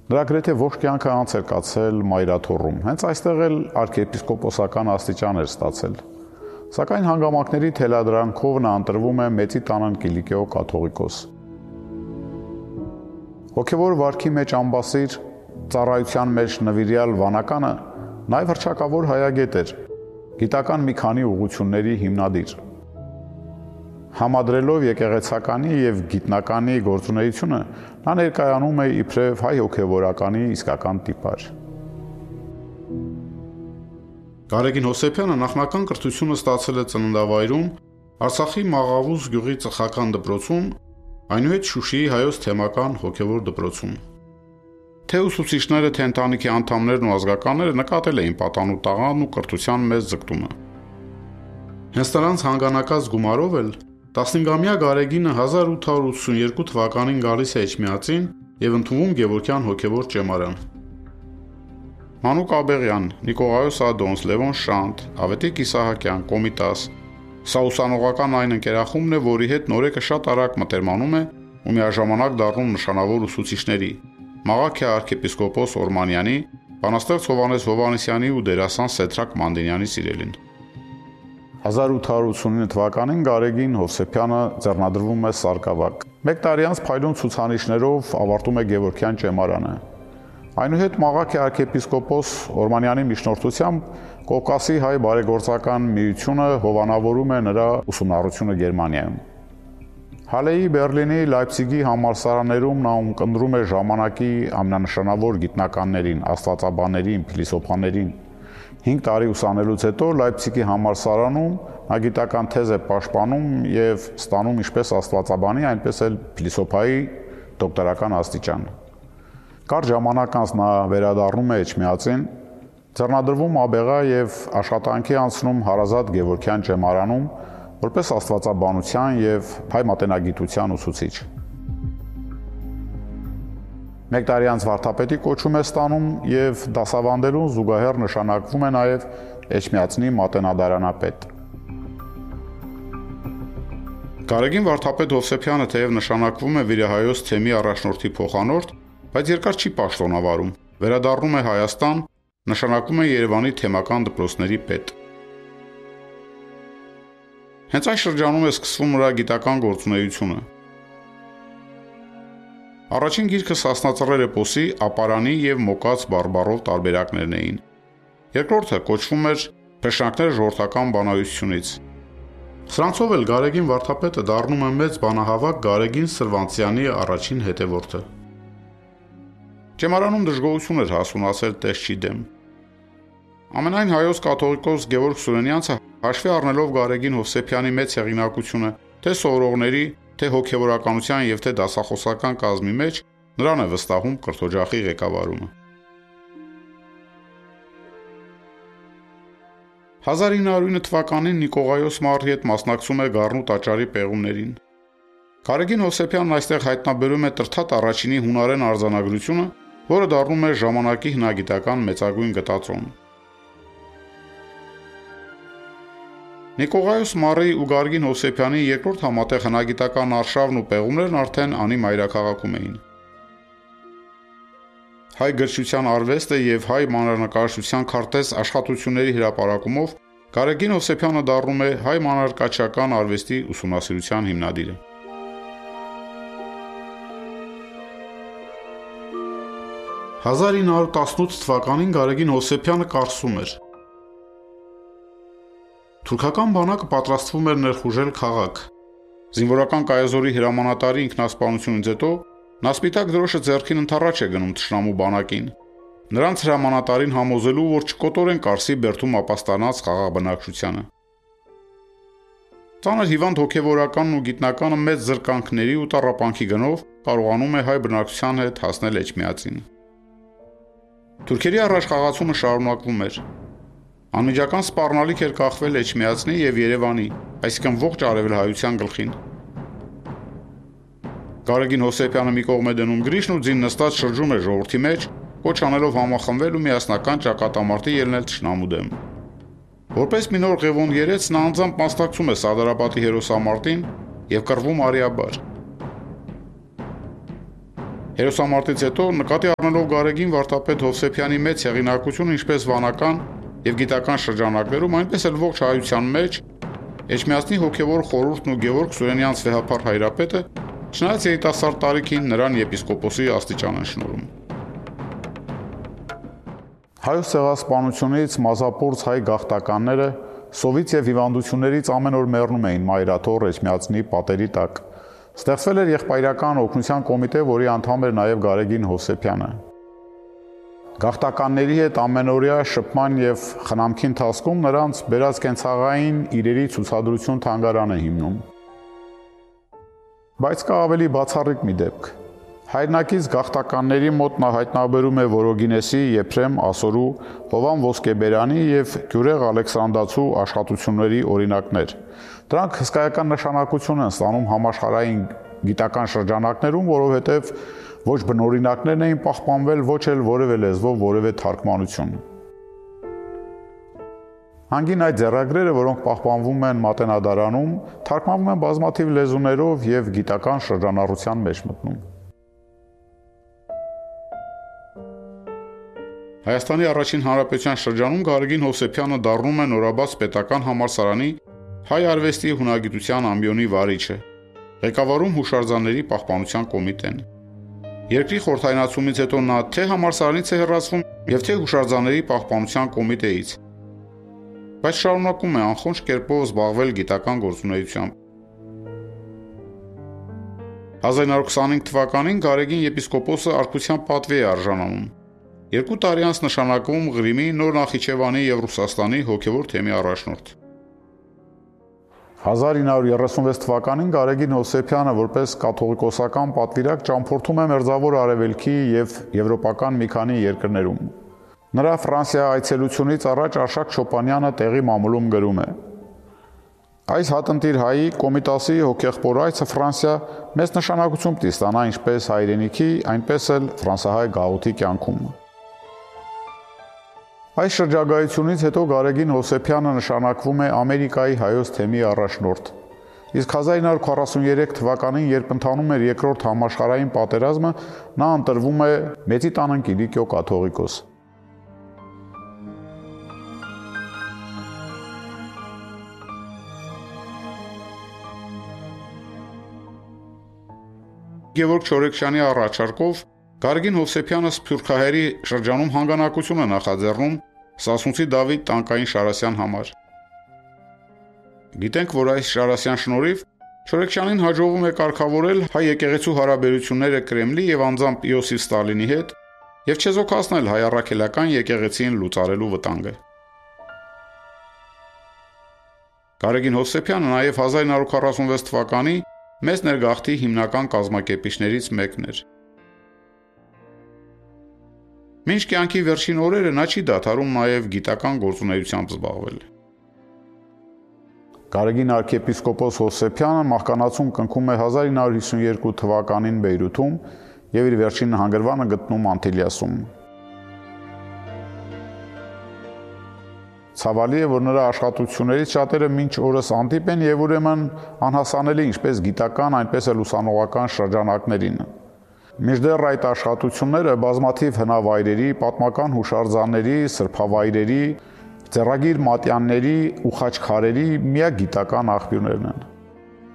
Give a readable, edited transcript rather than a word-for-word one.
Նրա գրեթե ողջ կյանքը անց էր կացել Մայրաթոռում, հենց այստեղ էլ arczepiskoposական աստիճան էր ստացել։ Սակայն հանգամանքների թելադրանքով նա ընտրվում է Մեծի տանն Կիլիկիո կաթողիկոս։ Հոգևոր վարքի մեջ ամբասիր, ծառայության մեջ նվիրյալ վանականը նաև հռչակավոր հայագետ էր, գիտական մի քանի ուղղությունների հիմնադիր։ Համադրելով եկեղեցականի եւ գիտնականի գործունեությունը, նա ներկայանում է իբրև հայ հոգևորականի իսկական տիպար։ Գարեգին Հովսեփյանը նախնական կրթությունը ստացել է ծննդավայրում, Արցախի Մաղավուս գյուղի ծխական դպրոցում, այնուհետ Շուշիի հայոց թեմական հոգևոր դպրոցում։ Թե ուսուցիչները, թե ընտանիքի անդամներն ու ազգականները նկատել էին պատանու տաղանն ու կրթության մեծ ձգտումը։ Հենց նրանց հանգանակած գումարով էլ 15-ամյա Գարեգինը 1882 թվականին գալիս է Էջմիածին եւ ընդունվում Գևորգյան հոգևոր ճեմարան։ Մանուկ Աբեղյան, Նիկողայոս Ադոնց, Լևոն Շանթ, Ավետիք Իսահակյան, Կոմիտաս, սա ուսանողական այն ընկերախումբն է, որի հետ Նորեկը շատ արագ մտերմանում է ու միաժամանակ դառնում նշանավոր ուսուցիչների՝ Մաղաքյա arczepiskopos Օրմանյանի, բանաստեղծ Հովհաննես Հովհաննիսյանի ու դերասան Սեդրակ Մանդինյանի սիրելին։ 1889 թվականին Գարեգին Հովսեփյանը ձեռնադրվում է Սարգսավաք։ Մեկ տարի անց փայլուն ցուցանիշներով ավարտում է Գևորգյան ճեմարանը։ Այնուհետ Մաղաքյա arczepiskopos Օրմանյանի միջնորդությամբ Կովկասի հայ բարեգործական միությունը հովանավորում է նրա ուսումնառությունը Գերմանիայում։ Հալեի, Բերլինի, Լայպցիգի համալսարաններում նա ունկնդրում է ժամանակի ամենանշանավոր գիտնականներին, աստվածաբաններին, փիլիսոփաներին։ 5 տարի ուսանելուց հետո Լայպցիգի համալսարանում նա գիտական թեզ է պաշտպանում եւ ստանում ինչպես աստվածաբանի, այնպես էլ փիլիսոփայի դոկտորական աստիճան։ Կարճ ժամանակ անց նա վերադառնում է Էջմիածին, ձեռնադրվում Աբեղա եւ աշխատանքի անցնում Հարազատ Գևորգյան ճեմարանում որպես աստվածաբանության եւ հայ մատենագիտության ուսուցիչ։ Մեկ տարի անց վարդապետի կոչում է ստանում եւ դասավանդելուն զուգահեռ նշանակվում է նաեւ Էջմիածնի մատենադարանապետ։ Գարեգին վարդապետ Հովսեփյանը թեև նշանակվում է Վիրահայոց թեմի առաջնորդի փոխանորդ, բայց երկար չի պաշտոնավարում։ Վերադառնում է Հայաստան, նշանակվում է Երևանի թեմական դպրոցների պետ։ Հենց այս շրջանում է սկսվում նրա գիտական գործունեությունը։ Առաջին գիրքը Սասնածռեր էպոսի ապարանի եւ մոկած բարբառով տարբերակներն էին։ Երկրորդը կոչվում էր Փեշանքներ ժողովրդական բանահյուսությունից։ Սրանցով էլ Գարեգին վարդապետը դառնում է մեծ բանահավաք Գարեգին Սրվանցյանի առաջին հետևորդը։ Ճեմարանում դժգոհություն էր հասունացել տեսչի դեմ։ Ամենայն հայոց կաթողիկոս Գևորգ Սուրենյանցը հաշվի առնելով Գարեգին Հովսեփյանի մեծ հեղինակությունը, թե սովորողների, թե հոգևորականության եւ թե դասախոսական կազմի մեջ, նրան է վստահում կրթօջախի ղեկավարումը։ 1909 թվականին Նիկողայոս Մարի հետ մասնակցում է Գառնու տաճարի պեղումներին։ Գարեգին Հովսեփյանն այստեղ հայտնաբերում է Տրթատ առաջինի հունարեն արձանագրությունը, որը դառնում է ժամանակի հնագիտական մեծագույն գտածոն։ Նիկողայոս Մարի ու Գարեգին Հովսեփյանի երկրորդ համատեղ հնագիտական արշավն ու պեղումներն արդեն անի մայրաքաղաքում էին։ Հայ գրչության արվեստը եւ հայ մանրանկարչության քարտեզ աշխատությունների հրապարակումով Գարեգին Հովսեփյանը դառնում է հայ մանրանկարչական արվեստի ուսումնասիրության հիմնադիրը։ 1918 թվականին Գարեգին Հովսեփյանը կարծում էր. Թուրքական բանակը պատրաստվում էր ներխուժել քաղաք։ Զինվորական կայազորի հրամանատարի ինքնասպանությունից հետո նա սպիտակ դրոշը ձեռքին ընդառաջ է գնում թշնամու բանակին։ Նրանց հրամանատարին համոզելու, որ չկոտորեն Կարսի բերդում ապաստանած խաղաղ բնակչությանը։ Ծանր հիվանդ հոգևորականն ու գիտնականը մեծ զրկանքների ու տառապանքի գնով կարողանում է հայ բնակչության հետ հասնել Էջմիածին։ Թուրքերի առաջխաղացումը շարունակվում էր։ Անմիջական սպառնալիք էր կախվել Էջմիածնի եւ Երևանի, այսինքն ողջ արևելահայության գլխին։ Գարեգին Հովսեփյանը մի կողմ է դնում գրիշն ու ձին նստած շրջում է ժողովրդի մեջ, կոչ անելով համախմբվել ու միասնական ճակատամարտի ելնել թշնամու դեմ։ Որպես մի նոր ղևոնդ երեց նա անձամբ մասնակցում է Սարդարապատի հերոսամարտին եւ կռվում արիաբար։ Հերոսամարտից հետո նկատի առնելով Գարեգին Վարդապետ Հովսեփյանի մեծ հեղինակությունը ինչպես վանական եւ գիտական շրջանակներում, այնպես էլ ողջ հայության մեջ Էջմիածնի հոգևոր խորհուրդն ու Գևորգ Սուրենյանց վեհապար հայրապետը չնայած երիտասարդ տարիքին նրան եպիսկոպոսի աստիճան են շնորհում։ Հայոց ցեղասպանությունից մազապուրց հայ գաղթականները սովից եւ հիվանդություններից ամեն օր մեռնում էին Մայրաթոր Էջմիածնի պատերի տակ։ Ստեղծվել էր եղբայրական օգնության կոմիտե, որի անդամ էր նաեւ Գարեգին Հովսեփյանը։ Գաղթականների հետ ամենօրյա շփման եւ խնամքի ընթացքում նրանց բերած կենցաղային իրերի ցուցադրություն թանգարան է հիմնում։ Բայց կա ավելի բացառիկ մի դեպք։ Հայրենակից գաղթականների մոտ նա հայտնաբերում է Որոգինեսի, Եփրեմ Ասորու, Հովան Ոսկեբերանի եւ Գյուրեղ Ալեքսանդացու աշխատությունների օրինակներ։ Դրանք հսկայական նշանակություն են ստանում համաշխարհային գիտական շրջանակներում, որովհետեւ ոչ բնօրինակներն էին պահպանվել, ոչ էլ որևէ լեզվով որևէ թարգմանություն։ Հանգին այդ ձեռագրերը, որոնք պահպանվում են Մատենադարանում, թարգմանվում են բազմաթիվ լեզուներով եւ գիտական շրջանառության մեջ մտնում։ Հայաստանի առաջին հանրապետության շրջանում Գարեգին Հովսեփյանը դառնում է նորաբաց պետական համալսարանի հայ արվեստի հունագիտության ամբիոնի վարիչը, ղեկավարում հուշարձանների պահպանության կոմիտեն։ Երկրի խորհրդայնացումից հետո նա թե համալսարանից է հեռացվում եւ թե հուշարձանների պահպանության կոմիտեից, բայց շարունակում է անխոնջ կերպով զբաղվել գիտական գործունեությամբ։ 1925 թվականին Գարեգին եպիսկոպոսը արքության պատվի է արժանանում։ 2 տարի անց նշանակվում Ղրիմի, Նոր Նախիջևանի եւ Ռուսաստանի հոգևոր թեմի առաջնորդ։ 1936 թվականին Գարեգին Հովսեփյանը որպես կաթողիկոսական պատվիրակ ճամփորդում է Մերձավոր Արևելքի եւ եվրոպական մի քանի երկրներում։ Նրա Ֆրանսիա այցելությունից առաջ Արշակ Չոպանյանը տեղի մամուլում գրում է. Այս հատնտիր հայի Կոմիտասի հոգեղբոր այցը Ֆրանսիա մեծ նշանակություն պիտի ստանա ինչպես հայրենիքի, այնպես էլ ֆրանսահայ գաղութի կյանքում։ Այս շրջագայությունից հետո Գարեգին Հովսեփյանը նշանակվում է Ամերիկայի հայոց թեմի առաջնորդ։ Իսկ 1943 թվականին, երբ ընթանում էր երկրորդ համաշխարհային պատերազմը, նա ընտրվում է Մեծի տան Կիլիկիո կաթողիկոս։ Գևորգ Չորեքշյանի առաջարկով Գարեգին Հովսեփյանը Սփյուռքահայերի շրջանում հանգանակություն է նախաձեռնում Սասունցի Դավիթ Տանկային Շարասյան համար։ Գիտենք, որ այս Շարասյան շնորհիվ Չորեքշյանին հաջողվում է կարգավորել հայ եկեղեցու հարաբերությունները Կրեմլի եւ անձամբ Իոսիֆ Ստալինի հետ եւ չեզոքացնել հայ առաքելական եկեղեցին լուծարելու վտանգը։ Գարեգին Հովսեփյանը նաեւ 1946 թվականի մեծ ներգաղթի հիմնական կազմակերպիչներից մեկն էր։ Մինչ կյանքի վերջին օրերը նա չի դադարում նաև գիտական գործունեությամբ զբաղվել։ Գարեգին arczepiskopos Հովսեփյանը մահկանացուն կնքում է 1952 թվականին Բեյրութում եւ իր վերջին հանգրվանը գտնում Անտիլիասում։ Ցավալի է, որ նրա աշխատություններից շատերը մինչ օրս անտիպ են եւ ուրեմն անհասանելի ինչպես գիտական, այնպես էլ ուսանողական շրջանակներին։ Մինչդեռ այդ աշխատությունները բազմաթիվ հնավայրերի, պատմական հուշարձանների, սրբավայրերի, ձեռագիր մատյանների ու խաչքարերի միակ գիտական աղբյուրներն են։